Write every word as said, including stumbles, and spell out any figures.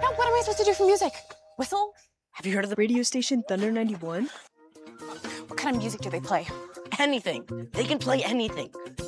Now what am I supposed to do for music? Whistle? Have you heard of the radio station Thunder ninety-one? What kind of music do they play? Anything. They can play anything.